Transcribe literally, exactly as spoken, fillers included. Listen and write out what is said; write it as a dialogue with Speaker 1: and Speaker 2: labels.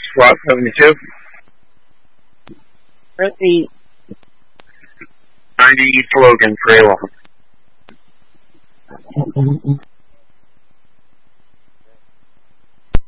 Speaker 1: SWAT seventy-two.
Speaker 2: Repeat.
Speaker 1: ninety East Logan for A-Long.